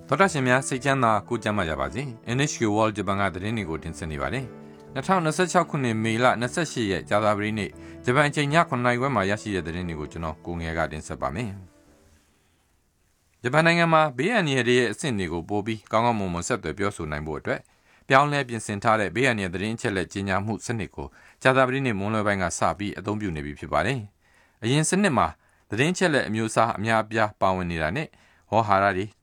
သောတာရှင်များစိတ်ချမ်းသာကိုကြမ်းမှကြပါစေ NHK World ဂျပန်ကသတင်းတွေကိုတင်ဆက်နေပါတယ်2026ခုနှစ်မေလ28ရက်ကြာသပတေးနေ့ဂျပန်အချိန်ည9:00နာရီခွဲမှာရရှိတဲ့သတင်းတွေကိုကျွန်တော်ကိုငယ်ကတင်ဆက်ပါမယ်ဂျပန်နိုင်ငံမှာဘေးအန္တရာယ်ရဲ့အဆင့်တွေကိုပိုပြီးကောင်းကောင်းမွန်မွန်ဆက်သွယ်ပြောဆိုနိုင်ဖို့အတွက်ပြောင်းလဲပြင်ဆင်ထားတဲ့ဘေးအန္တရာယ်သတင်းအချက်အလက်ကြီးညာမှုစနစ်ကိုကြာသပတေးနေ့မွန်းလွဲပိုင်းကစပြီးအသုံးပြုနေပြီဖြစ်ပါတယ်အရင်စနစ်မှာသတင်းချက်လက်အမျိုးအစားအများအပြားပါဝင်နေတာနဲ့ဝေါ်ဟာရတွေ